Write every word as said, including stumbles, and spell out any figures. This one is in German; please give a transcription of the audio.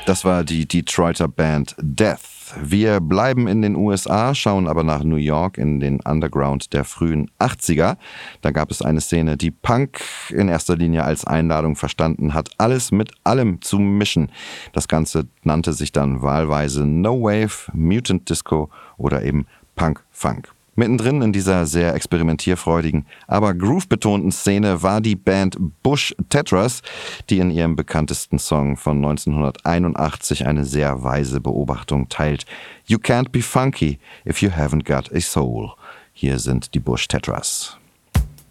Das war die Detroiter Band Death. Wir bleiben in den U S A, schauen aber nach New York in den Underground der frühen achtziger. Da gab es eine Szene, die Punk in erster Linie als Einladung verstanden hat, alles mit allem zu mischen. Das Ganze nannte sich dann wahlweise No Wave, Mutant Disco oder eben Punk Funk. Mittendrin in dieser sehr experimentierfreudigen, aber groove-betonten Szene war die Band Bush Tetras, die in ihrem bekanntesten Song von neunzehnhunderteinundachtzig eine sehr weise Beobachtung teilt. You can't be funky if you haven't got a soul. Hier sind die Bush Tetras.